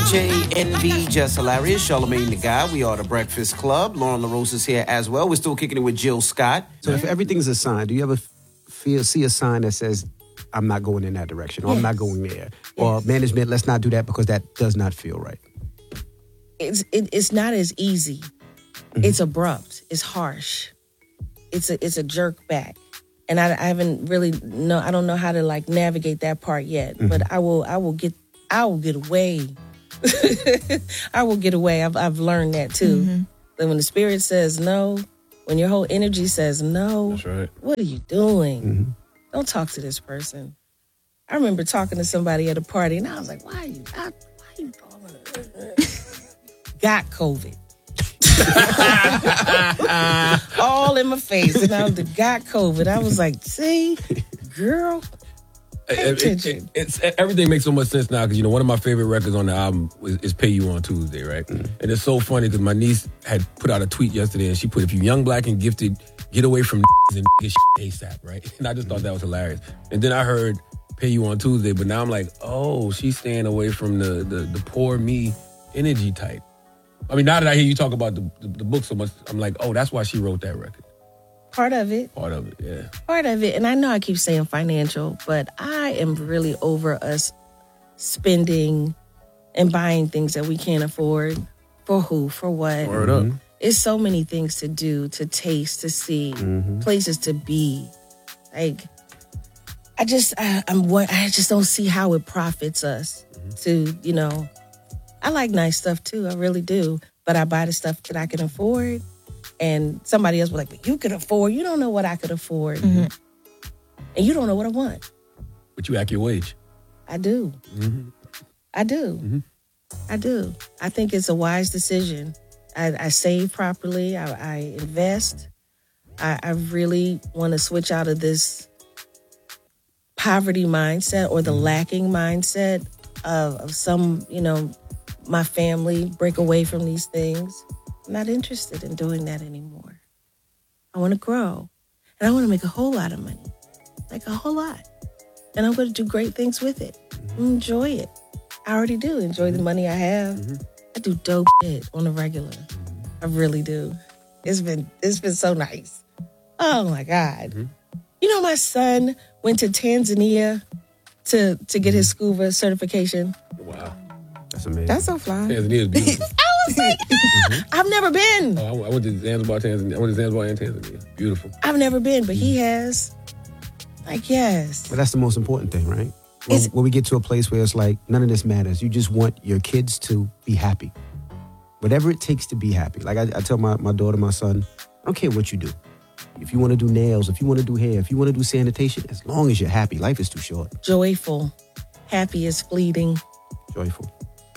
DJ Envy, Just Hilarious, Charlamagne the Guy. We are the Breakfast Club. Lauren LaRose is here as well. We're still kicking it with Jill Scott. So if everything's a sign, do you ever see a sign that says, I'm not going in that direction, or I'm not going there? Or management, let's not do that because that does not feel right. It's not as easy. Mm-hmm. It's abrupt. It's harsh. It's a jerk back. And I haven't really I don't know how to like navigate that part yet. Mm-hmm. But I will get away. I will get away. I've learned that too. Mm-hmm. That when the spirit says no, when your whole energy says no, that's right. What are you doing? Mm-hmm. Don't talk to this person. I remember talking to somebody at a party and I was like, why are you talking got COVID. All in my face. And I got COVID. I was like, see, girl, pay attention. Everything makes so much sense now because, one of my favorite records on the album is Pay You on Tuesday, right? Mm-hmm. And it's so funny because my niece had put out a tweet yesterday and she put, if you young, black, and gifted, get away from and get ASAP, right? And I just thought that was hilarious. And then I heard Pay You on Tuesday, but now I'm like, oh, she's staying away from the poor me energy type. I mean, now that I hear you talk about the book so much, I'm like, oh, that's why she wrote that record. Part of it, yeah. Part of it. And I know I keep saying financial, but I am really over us spending and buying things that we can't afford. For who? For what? Word up. It's so many things to do, to taste, to see, places to be. Like, I just don't see how it profits us to, I like nice stuff too, I really do. But I buy the stuff that I can afford. And somebody else was like, but you could afford. You don't know what I could afford. Mm-hmm. And you don't know what I want. But you act your wage. I do. Mm-hmm. I do. Mm-hmm. I do. I think it's a wise decision. I save properly. I invest. I really want to switch out of this poverty mindset or the lacking mindset of some, my family break away from these things. I'm not interested in doing that anymore. I want to grow. And I want to make a whole lot of money. Like a whole lot. And I'm going to do great things with it. Enjoy it. I already do enjoy the money I have. Mm-hmm. I do dope shit on the regular. I really do. It's been so nice. Oh my God. Mm-hmm. My son went to Tanzania to get his scuba certification. Wow. That's amazing. That's so fly. Tanzania is beautiful. I was like, I've never been. Oh, I went to Zanzibar, Tanzania. I went to Zanzibar and Tanzania. Beautiful. I've never been, but he has. Like, yes. But that's the most important thing, right? When we get to a place where it's like, none of this matters. You just want your kids to be happy. Whatever it takes to be happy. Like I tell my daughter, my son, I don't care what you do. If you want to do nails, if you want to do hair, if you want to do sanitation, as long as you're happy. Life is too short. Joyful. Happy is fleeting. Joyful.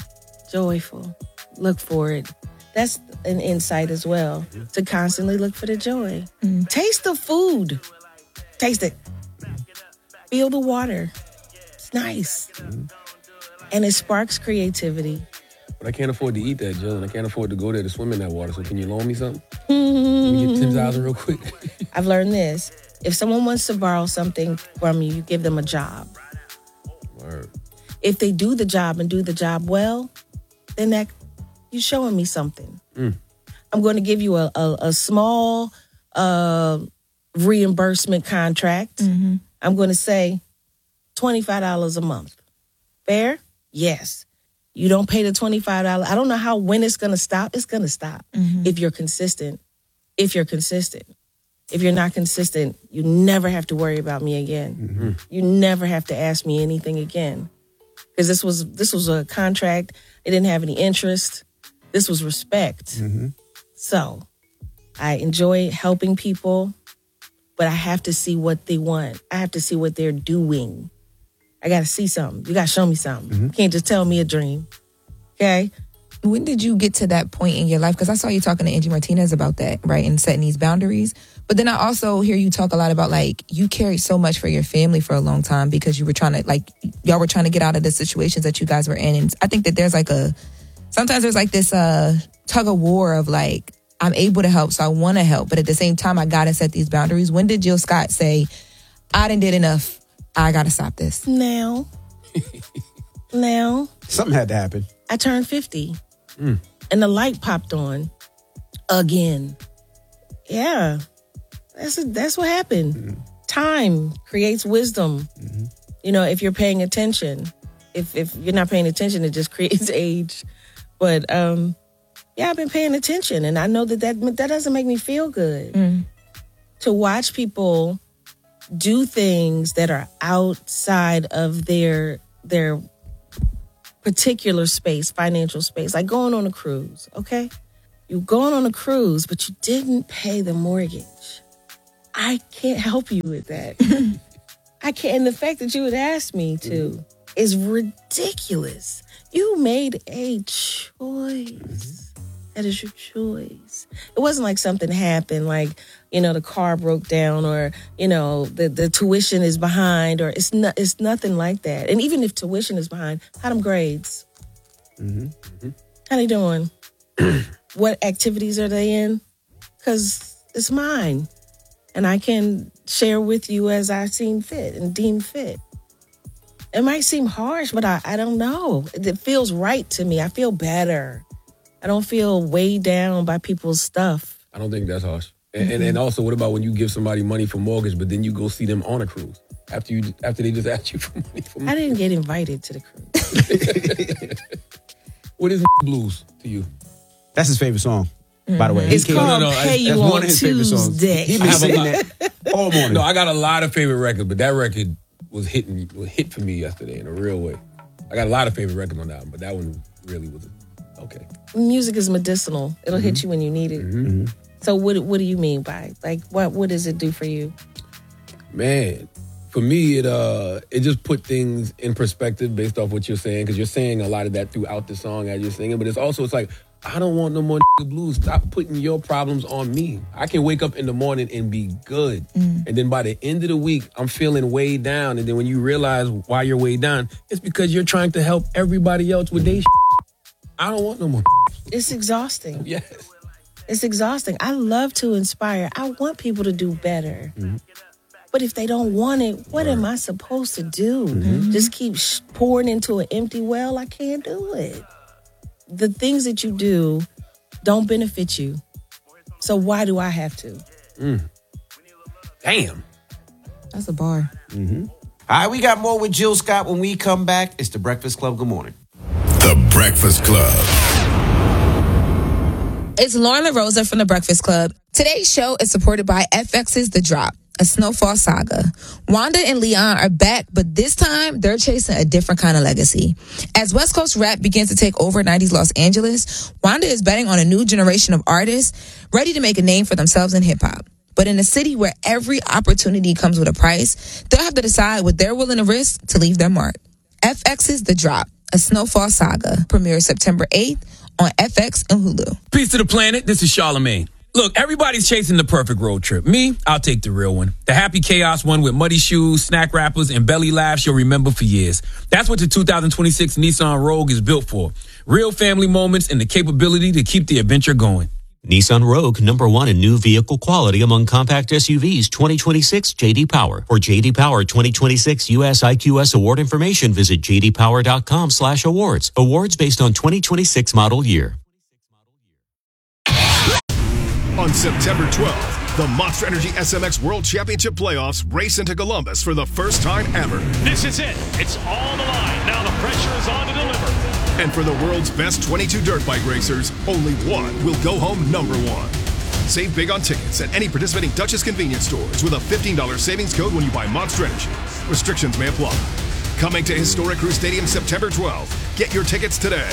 Look for it. That's an insight as well. Yeah. To constantly look for the joy. Mm. Taste the food. Taste it. Feel the water. It's nice. Mm. And it sparks creativity. But I can't afford to eat that, Jill, and I can't afford to go there to swim in that water. So can you loan me something? Let me get $10,000 real quick. I've learned this. If someone wants to borrow something from you, you give them a job. Word. If they do the job and do the job well, then you're showing me something. Mm. I'm going to give you a small reimbursement contract. Mm-hmm. I'm going to say $25 a month. Fair? Yes. You don't pay the $25. I don't know when it's going to stop. It's going to stop if you're consistent. If you're not consistent, you never have to worry about me again. Mm-hmm. You never have to ask me anything again. Because this was a contract. It didn't have any interest. This was respect. Mm-hmm. So I enjoy helping people, but I have to see what they want. I have to see what they're doing. I got to see something. You got to show me something. Mm-hmm. You can't just tell me a dream. Okay? When did you get to that point in your life? Because I saw you talking to Angie Martinez about that, right? And setting these boundaries. But then I also hear you talk a lot about, like, you carried so much for your family for a long time because you were trying to, like, y'all were trying to get out of the situations that you guys were in. And I think that there's sometimes there's like this tug of war of, like, I'm able to help, so I want to help. But at the same time, I got to set these boundaries. When did Jill Scott say, I done did enough, I got to stop this? Now. now. Something had to happen. I turned 50. And the light popped on again. Yeah. That's what happened. Time creates wisdom. You know, if you're paying attention. If you're not paying attention, it just creates age. But yeah, I've been paying attention, and I know that doesn't make me feel good. To watch people do things that are outside of their particular space, financial space, like going on a cruise, okay? You're going on a cruise, but you didn't pay the mortgage. I can't help you with that. I can't. And the fact that you would ask me to is ridiculous. You made a choice. That is your choice. It wasn't like something happened, like, you know, the car broke down, or, you know, the tuition is behind, or it's nothing like that. And even if tuition is behind, how them grades? How they doing? What activities are they in? Because it's mine. And I can share with you as I seem fit and deem fit. It might seem harsh, but I don't know. It feels right to me. I feel better. I don't feel weighed down by people's stuff. I don't think that's harsh. And also, what about when you give somebody money for mortgage, but then you go see them on a cruise after they just asked you for money? I didn't get invited to the cruise. What is blues to you? That's his favorite song, by the way. It's called Pay You on one of his favorite songs. Tuesday. He's been saying that all morning. No, I got a lot of favorite records, but that record was hit for me yesterday in a real way. I got a lot of favorite records on that album, but that one really was okay. Music is medicinal. It'll hit you when you need it. So what do you mean by, like, what does it do for you? Man, for me, it just put things in perspective based off what you're saying, because you're saying a lot of that throughout the song as you're singing, but it's like, I don't want no more blues. Stop putting your problems on me. I can wake up in the morning and be good. And then by the end of the week, I'm feeling weighed down. And then when you realize why you're weighed down, it's because you're trying to help everybody else with their I don't want no more. It's exhausting. Yes. It's exhausting. I love to inspire. I want people to do better. But if they don't want it, what am I supposed to do? Just keep pouring into an empty well? I can't do it. The things that you do don't benefit you. So why do I have to? Damn. That's a bar. All right, we got more with Jill Scott when we come back. It's The Breakfast Club. Good morning. The Breakfast Club. It's Lauren LaRosa from The Breakfast Club. Today's show is supported by FX's The Drop, a snowfall saga. Wanda and Leon are back, but this time they're chasing a different kind of legacy. As West Coast rap begins to take over 90s Los Angeles, Wanda is betting on a new generation of artists ready to make a name for themselves in hip-hop. But in a city where every opportunity comes with a price, they'll have to decide what they're willing to risk to leave their mark. FX's The Drop, a snowfall saga, premieres September 8th on FX and Hulu. Peace to the planet. This is Charlamagne. Look, everybody's chasing the perfect road trip. Me, I'll take the real one. The happy chaos one with muddy shoes, snack wrappers, and belly laughs you'll remember for years. That's what the 2026 Nissan Rogue is built for. Real family moments and the capability to keep the adventure going. Nissan Rogue, #1 in new vehicle quality among compact SUVs, 2026 J.D. Power. For J.D. Power 2026 U.S. IQS award information, visit jdpower.com/awards. Awards based on 2026 model year. On September 12th, the Monster Energy SMX World Championship Playoffs race into Columbus for the first time ever. This is it. It's all on the line. Now the pressure is on to deliver. And for the world's best 22 dirt bike racers, only one will go home #1. Save big on tickets at any participating Duchess convenience stores with a $15 savings code when you buy Monster Energy. Restrictions may apply. Coming to historic Crew Stadium September 12th. Get your tickets today.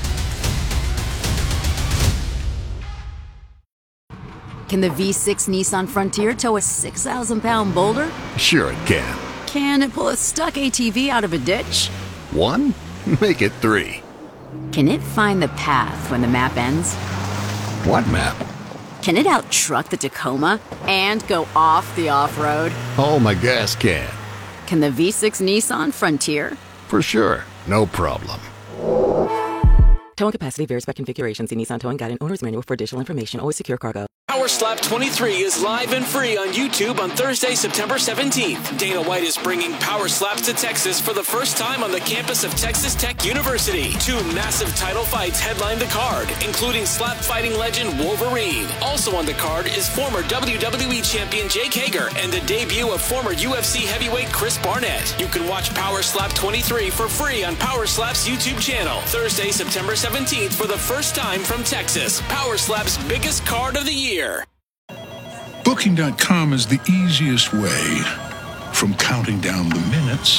Can the V6 Nissan Frontier tow a 6,000-pound boulder? Sure it can. Can it pull a stuck ATV out of a ditch? 1? Make it 3. Can it find the path when the map ends? What map? Can it out-truck the Tacoma and go off the off-road? Oh, my gas can. Can the V6 Nissan Frontier? For sure. No problem. Towing capacity varies by configuration. See Nissan Towing Guide and Owner's Manual for additional information. Always secure cargo. Power Slap 23 is live and free on YouTube on Thursday, September 17th. Dana White is bringing Power Slaps to Texas for the first time on the campus of Texas Tech University. 2 massive title fights headline the card, including slap fighting legend Wolverine. Also on the card is former WWE champion Jake Hager and the debut of former UFC heavyweight Chris Barnett. You can watch Power Slap 23 for free on Power Slap's YouTube channel. Thursday, September 17th for the first time from Texas. Power Slap's biggest card of the year. Booking.com is the easiest way from counting down the minutes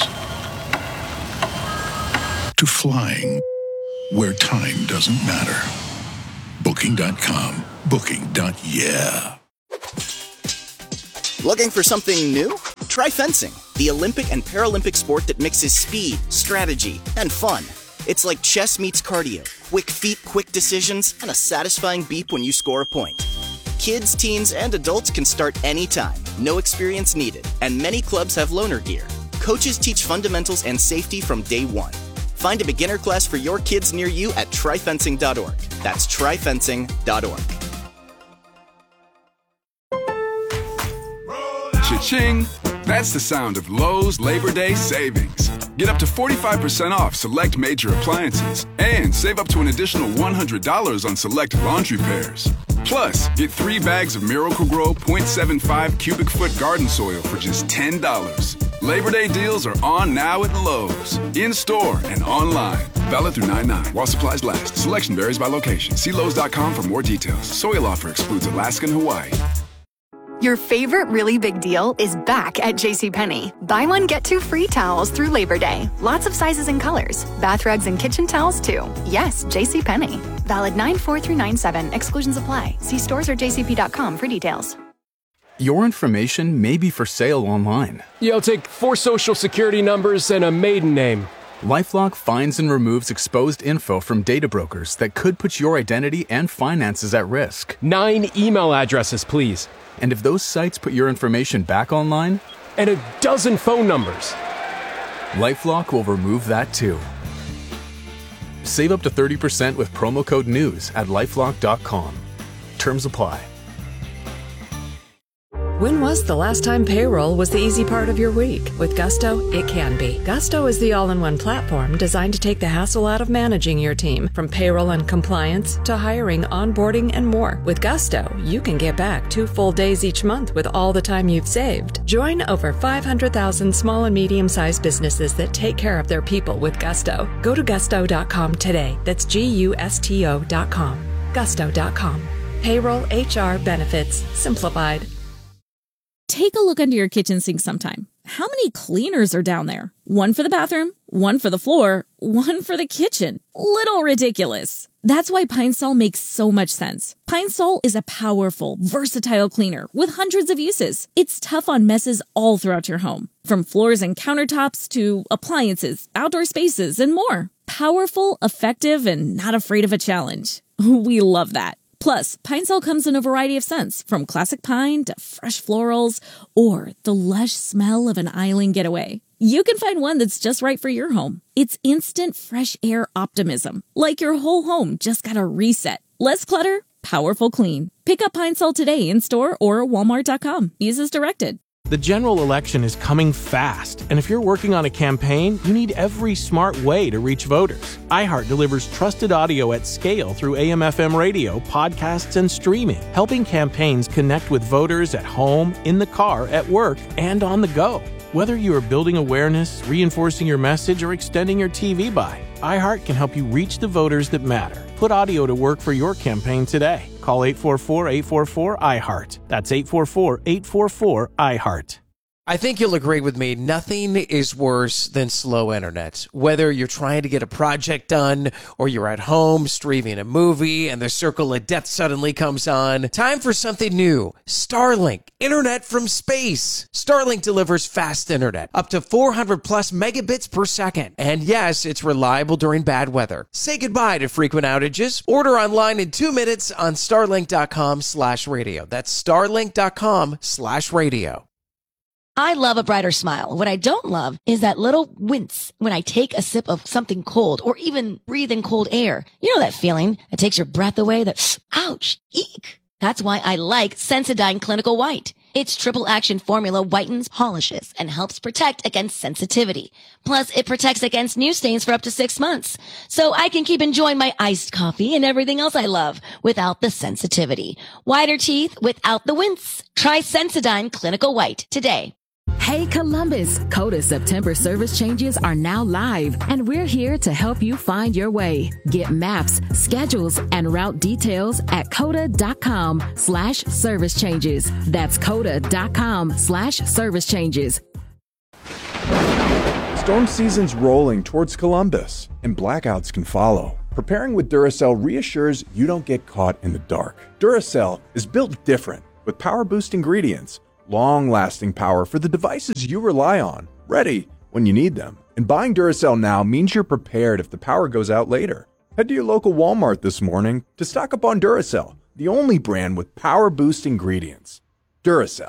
to flying where time doesn't matter. Booking.com. Booking.yeah. Looking for something new? Try fencing, the Olympic and Paralympic sport that mixes speed, strategy, and fun. It's like chess meets cardio. Quick feet, quick decisions, and a satisfying beep when you score a point. Kids, teens, and adults can start anytime. No experience needed. And many clubs have loaner gear. Coaches teach fundamentals and safety from day one. Find a beginner class for your kids near you at tryfencing.org. That's tryfencing.org. Cha-ching! That's the sound of Lowe's Labor Day savings. Get up to 45% off select major appliances and save up to an additional $100 on select laundry pairs. Plus, get 3 bags of Miracle-Gro 0.75 cubic foot garden soil for just $10. Labor Day deals are on now at Lowe's. In-store and online. Valid through 9/9 while supplies last. Selection varies by location. See Lowe's.com for more details. Soil offer excludes Alaska and Hawaii. Your favorite really big deal is back at JCPenney. Buy one, get 2 free towels through Labor Day. Lots of sizes and colors. Bath rugs and kitchen towels, too. Yes, JCPenney. Valid 9/4 through 9/7. Exclusions apply. See stores or jcp.com for details. Your information may be for sale online. Yeah, I'll take 4 social security numbers and a maiden name. LifeLock finds and removes exposed info from data brokers that could put your identity and finances at risk. 9 email addresses, please. And if those sites put your information back online? And a dozen phone numbers. LifeLock will remove that too. Save up to 30% with promo code NEWS at LifeLock.com. Terms apply. When was the last time payroll was the easy part of your week? With Gusto, it can be. Gusto is the all-in-one platform designed to take the hassle out of managing your team, from payroll and compliance to hiring, onboarding, and more. With Gusto, you can get back 2 full days each month with all the time you've saved. Join over 500,000 small and medium-sized businesses that take care of their people with Gusto. Go to gusto.com today. That's GUSTO.com. Gusto.com. Payroll, HR, benefits, simplified. Take a look under your kitchen sink sometime. How many cleaners are down there? One for the bathroom, one for the floor, one for the kitchen. Little ridiculous. That's why Pine Sol makes so much sense. Pine Sol is a powerful, versatile cleaner with hundreds of uses. It's tough on messes all throughout your home, from floors and countertops to appliances, outdoor spaces, and more. Powerful, effective, and not afraid of a challenge. We love that. Plus, Pine Sol comes in a variety of scents, from classic pine to fresh florals or the lush smell of an island getaway. You can find one that's just right for your home. It's instant fresh air optimism, like your whole home just got a reset. Less clutter, powerful clean. Pick up Pine Sol today in store or walmart.com. Use as directed. The general election is coming fast, and if you're working on a campaign, you need every smart way to reach voters. iHeart delivers trusted audio at scale through AM/FM radio, podcasts, and streaming, helping campaigns connect with voters at home, in the car, at work, and on the go. Whether you are building awareness, reinforcing your message, or extending your TV buy, iHeart can help you reach the voters that matter. Put audio to work for your campaign today. Call 844-844-iHeart. That's 844-844-iHeart. I think you'll agree with me, nothing is worse than slow internet. Whether you're trying to get a project done or you're at home streaming a movie and the circle of death suddenly comes on, time for something new. Starlink, internet from space. Starlink delivers fast internet, up to 400 plus megabits per second. And yes, it's reliable during bad weather. Say goodbye to frequent outages. Order online in 2 minutes on starlink.com/radio. That's starlink.com/radio. I love a brighter smile. What I don't love is that little wince when I take a sip of something cold or even breathe in cold air. You know that feeling that takes your breath away, that ouch, eek. That's why I like Sensodyne Clinical White. Its triple action formula whitens, polishes, and helps protect against sensitivity. Plus, it protects against new stains for up to 6 months. So I can keep enjoying my iced coffee and everything else I love without the sensitivity. Whiter teeth without the wince. Try Sensodyne Clinical White today. Hey Columbus, Coda September service changes are now live, and we're here to help you find your way. Get maps, schedules, and route details at coda.com/service changes. That's coda.com/service changes. Storm season's rolling towards Columbus, and blackouts can follow. Preparing with Duracell reassures you don't get caught in the dark. Duracell is built different with power boost ingredients, long-lasting power for the devices you rely on, ready when you need them. And buying Duracell now means you're prepared if the power goes out later. Head to your local Walmart this morning to stock up on Duracell, the only brand with power boost ingredients. Duracell.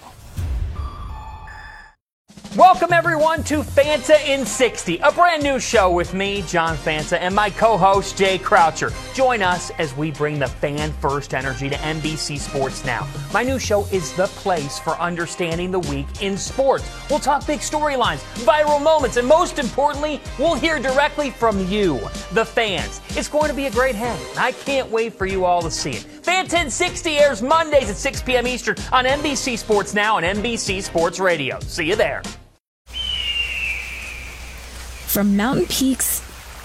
Welcome, everyone, to Fanta in 60, a brand new show with me, John Fanta, and my co-host, Jay Croucher. Join us as we bring the fan-first energy to NBC Sports Now. My new show is the place for understanding the week in sports. We'll talk big storylines, viral moments, and most importantly, we'll hear directly from you, the fans. It's going to be a great hang, and I can't wait for you all to see it. Fanta in 60 airs Mondays at 6 p.m. Eastern on NBC Sports Now and NBC Sports Radio. See you there. From mountain peaks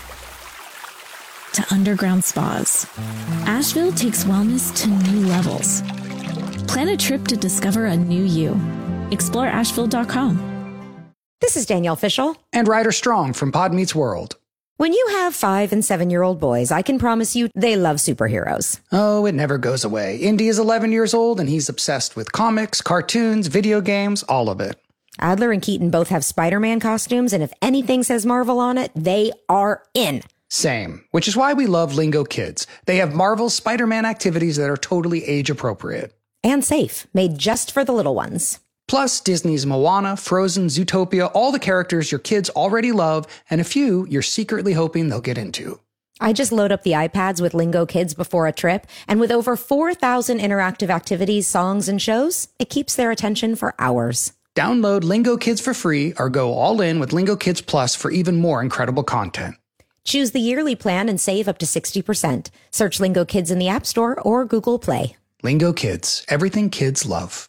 to underground spas, Asheville takes wellness to new levels. Plan a trip to discover a new you. Explore Asheville.com. This is Danielle Fishel. And Ryder Strong from Pod Meets World. When you have 5- and 7-year-old boys, I can promise you they love superheroes. Oh, it never goes away. Indy is 11 years old and he's obsessed with comics, cartoons, video games, all of it. Adler and Keaton both have Spider-Man costumes, and if anything says Marvel on it, they are in. Same, which is why we love Lingo Kids. They have Marvel's Spider-Man activities that are totally age-appropriate. And safe, made just for the little ones. Plus, Disney's Moana, Frozen, Zootopia, all the characters your kids already love, and a few you're secretly hoping they'll get into. I just load up the iPads with Lingo Kids before a trip, and with over 4,000 interactive activities, songs, and shows, it keeps their attention for hours. Download Lingo Kids for free or go all in with Lingo Kids Plus for even more incredible content. Choose the yearly plan and save up to 60%. Search Lingo Kids in the App Store or Google Play. Lingo Kids, everything kids love.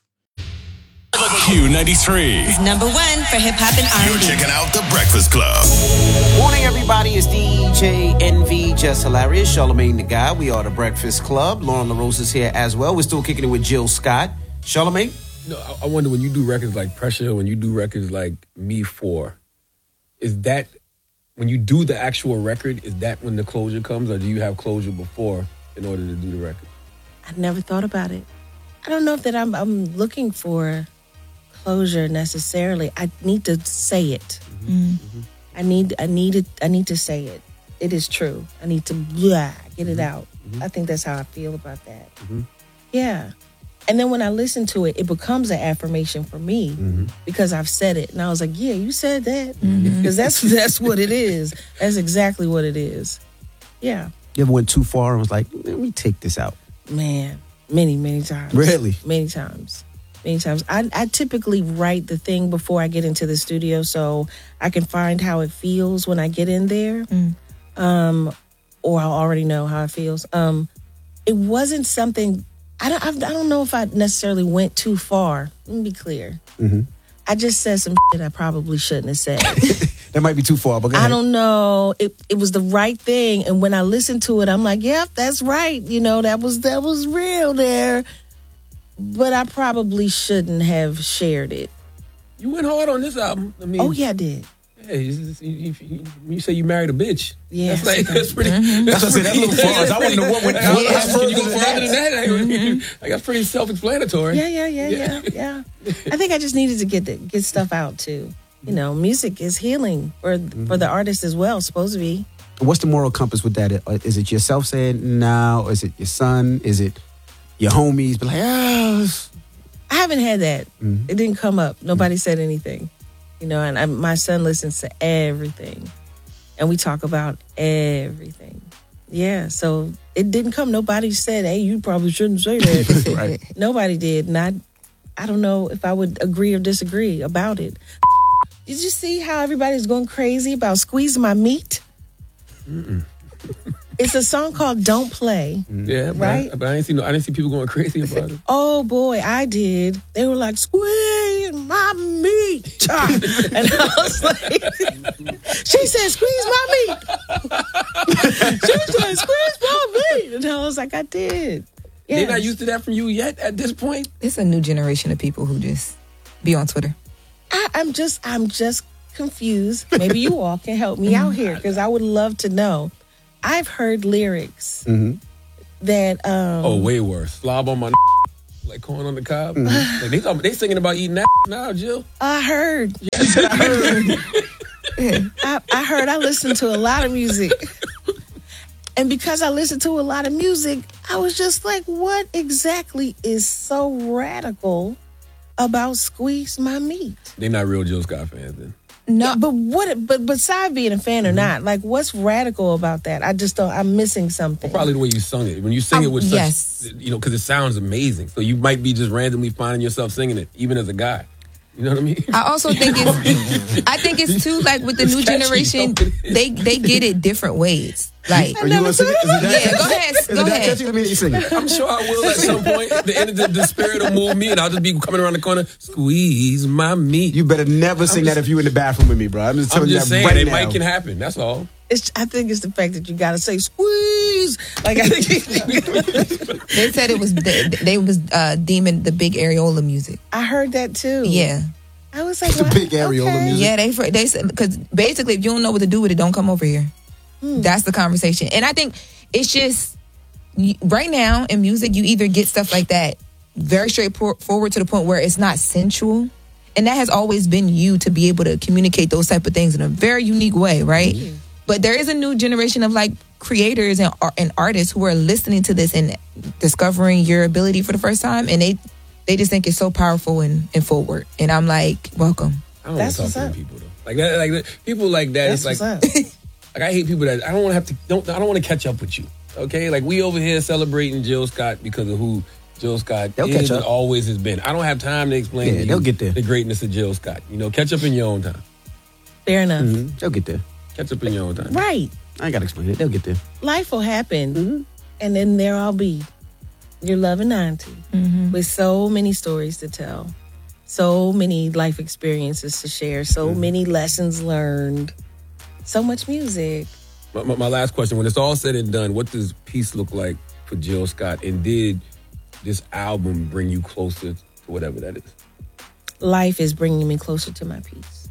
Q93 is number 1 for hip hop and R&B. You're checking out The Breakfast Club. Morning, everybody. It's DJ NV, Just Hilarious, Charlamagne the Guy. We are The Breakfast Club. Lauren LaRose is here as well. We're still kicking it with Jill Scott. Charlamagne? No, I wonder, when you do records like Pressure, when you do records like Me 4, is that, when you do the actual record, is that when the closure comes, or do you have closure before in order to do the record? I've never thought about it. I don't know if that I'm looking for closure necessarily. I need to say it. Mm-hmm. I need to say it. It is true. I need to get it out. Mm-hmm. I think that's how I feel about that. Mm-hmm. Yeah. And then when I listen to it, it becomes an affirmation for me because I've said it. And I was like, yeah, you said that. Because that's what it is. That's exactly what it is. Yeah. You ever went too far and was like, let me take this out? Man, many times. Really? Many times. I typically write the thing before I get into the studio so I can find how it feels when I get in there. Or I'll already know how it feels. It wasn't something... I don't know if I necessarily went too far. Let me be clear. I just said some shit I probably shouldn't have said. That might be too far, but go ahead. I don't know. It was the right thing. And when I listened to it, I'm like, yep, that's right. You know, that was real there. But I probably shouldn't have shared it. You went hard on this album. I mean, oh, yeah, I did. Yeah, you say you married a bitch. Yeah, that's pretty. That's what I said. That's a little far. I want to know what went. Can you go further than that? I got pretty self-explanatory. Yeah. I think I just needed to get stuff out too. You know, music is healing for the artist as well. Supposed to be. What's the moral compass with that? Is it yourself saying no? Is it your son? Is it your homies? Be like, I haven't had that. It didn't come up. Nobody said anything. You know, and my son listens to everything. And we talk about everything. Yeah, so it didn't come. Nobody said, hey, you probably shouldn't say that. Right. Nobody did. And I don't know if I would agree or disagree about it. Did you see how everybody's going crazy about Squeeze My Meat? Mm-mm. It's a song called Don't Play. Yeah, right? But I didn't see people going crazy about it. Oh, boy, I did. They were like, squeeze my meat. And I was like, she said, squeeze my meat. She said, squeeze my meat. And I was like, I did. They're Yes. not used to that from you yet at this point? It's a new generation of people who just be on Twitter. I'm just confused. Maybe you all can help me out here because I would love to know. I've heard lyrics that Way worse. Slob on my like corn on the cob. Mm-hmm. Like they singing about eating that now, Jill. I heard. I heard. I listened to a lot of music. And because I listened to a lot of music, I was just like, what exactly is so radical about Squeeze My Meat? They not real Jill Scott fans then. No, yeah, but besides being a fan or not, like what's radical about that? I just don't. I'm missing something. Well, probably the way you sung it. When you sing it with such, yes. Because it sounds amazing. So you might be just randomly finding yourself singing it, even as a guy. You know what I mean? I also think it's too like with the new generation, they get it different ways. Like, Are you gonna sing it? Yeah, go ahead. Is it that catchy? Let me hear you sing it. I'm sure I will at some point. The spirit will move me, and I'll just be coming around the corner, squeeze my meat. You better never sing that if you in the bathroom with me, bro. I'm just telling you that saying, right it now. might can happen. That's all. I think it's the fact that you gotta say squeeze. Like I think they said it was they was deeming the big areola music. I heard that too. Yeah. I was like, the big areola music. Yeah, they said because basically if you don't know what to do with it, don't come over here. That's the conversation. And I think it's just right now in music, you either get stuff like that very straightforward to the point where it's not sensual. And that has always been you to be able to communicate those type of things in a very unique way, right? Mm-hmm. But there is a new generation of like creators and artists who are listening to this and discovering your ability for the first time. And they just think it's so powerful and forward. And I'm like, welcome. I don't want to talk to them people though. Like that, like people like that. That's it's like like I hate people that I don't want to I don't want to catch up with you. Okay, like we over here celebrating Jill Scott because of who Jill Scott is and always has been. I don't have time to explain to you the greatness of Jill Scott. You know, catch up in your own time. Fair enough. Mm-hmm. They'll get there. Catch up in your own time. Right. I ain't gotta explain it. They'll get there. Life will happen, and then there I'll be, your loving auntie, with so many stories to tell, so many life experiences to share, so many lessons learned, so much music. My last question: when it's all said and done, what does peace look like for Jill Scott? And did this album bring you closer to whatever that is? Life is bringing me closer to my peace.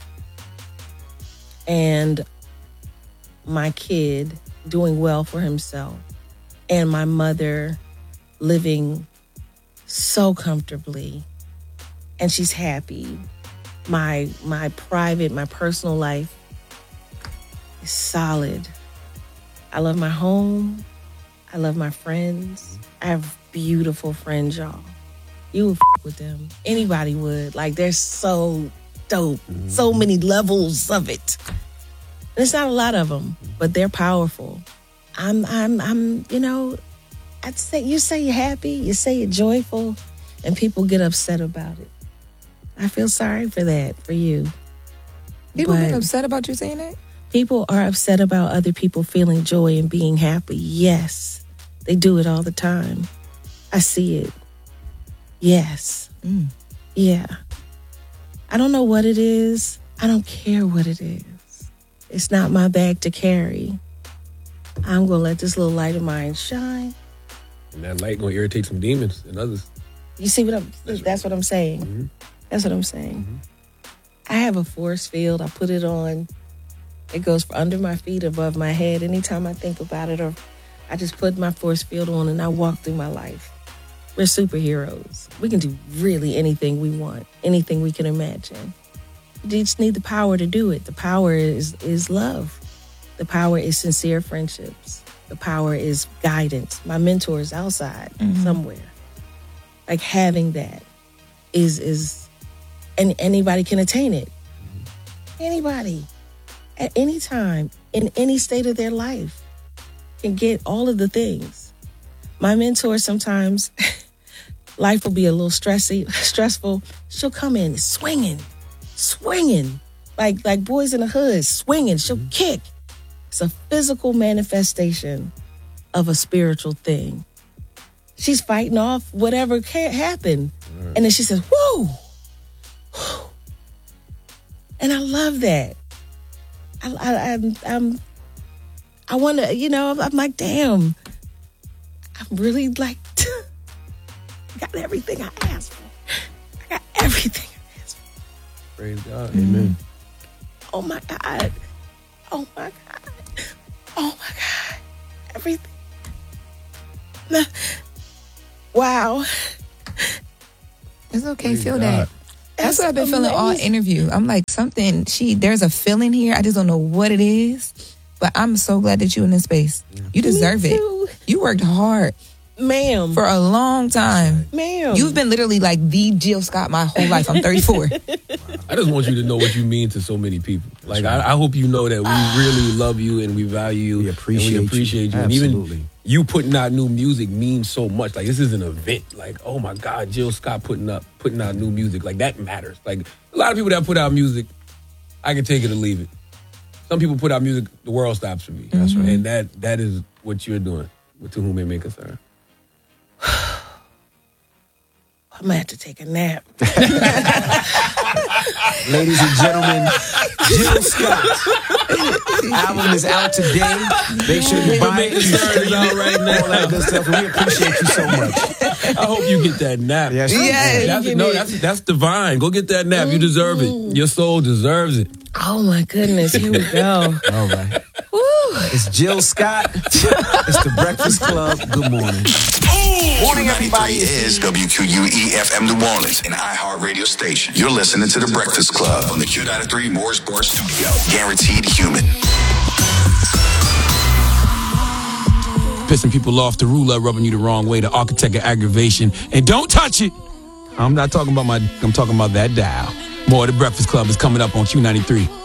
And my kid doing well for himself, and my mother living so comfortably, and she's happy. My private, my personal life is solid. I love my home. I love my friends. I have beautiful friends, y'all. You would with them. Anybody would. Like, they're so dope. So many levels of it. And it's not a lot of them, but they're powerful. I'm you know, I'd say, you say you're happy, you say you're joyful, and people get upset about it. I feel sorry for that, for you. People get upset about you saying that? People are upset about other people feeling joy and being happy. Yes, they do it all the time. I see it. Yes. Yeah. I don't know what it is. I don't care what it is. It's not my bag to carry. I'm going to let this little light of mine shine. And that light going to irritate some demons and others. You see what that's what I'm saying. That's what I'm saying. I have a force field. I put it on. It goes under my feet, above my head. Anytime I think about it, or I just put my force field on and I walk through my life. We're superheroes. We can do really anything we want, anything we can imagine. You just need the power to do it. The power is love. The power is sincere friendships. The power is guidance. My mentor is outside somewhere. Like, having that is and anybody can attain it. Anybody. At any time, in any state of their life. can get all of the things. My mentor sometimes, life will be a little stressful. She'll come in swinging, like Boys in the Hood, swinging. She'll kick. It's a physical manifestation of a spiritual thing. She's fighting off whatever can't happen. Right. And then she says, whoa. And I love that. I want to, I'm like, damn, I'm really like, I got everything I asked for. I got everything I asked for. Praise God. Amen. Oh my God. Oh my God. Oh my God. Everything. Wow. It's okay. Feel that. That's what I've been feeling all interview. I'm like, there's a feeling here. I just don't know what it is. But I'm so glad that you're in this space. You deserve it. You worked hard. Ma'am. For a long time. Ma'am. You've been literally like the Jill Scott my whole life. I'm 34. I just want you to know what you mean to so many people. Like, I hope you know that we really love you and we value you. We appreciate you. Absolutely. And even you putting out new music means so much. Like, this is an event. Like, oh my God, Jill Scott putting out new music. Like, that matters. Like, a lot of people that put out music, I can take it or leave it. Some people put out music, the world stops for me. That's right. And that is what you're doing, to whom it may concern. I'm going to have to take a nap. Ladies and gentlemen, Jill Scott. Album is out today. Make sure you buy it. It's out right now. All that good stuff. We appreciate you so much. I hope you get that nap. That's divine. Go get that nap. You deserve it. Your soul deserves it. Oh my goodness. Here we go. All right. It's Jill Scott. It's the Breakfast Club. Good morning. Morning, everybody. Is WQUE-FM New Orleans, an iHeartRadio station. You're listening to The Breakfast Club on the Q93 Morris Bar Studio. Guaranteed human. Pissing people off, the ruler rubbing you the wrong way, the architect of aggravation. And don't touch it. I'm not talking about I'm talking about that dial. More of The Breakfast Club is coming up on Q93.